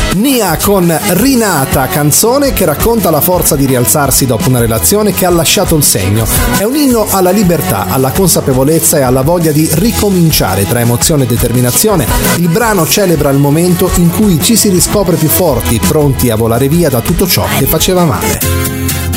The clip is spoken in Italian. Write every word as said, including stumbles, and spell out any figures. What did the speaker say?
Nia con Rinata, canzone che racconta la forza di rialzarsi dopo una relazione che ha lasciato il segno. È un inno alla libertà, alla consapevolezza e alla voglia di ricominciare tra emozione e determinazione. Il brano celebra il momento in cui ci si riscopre più forti, pronti a volare via da tutto ciò che faceva male.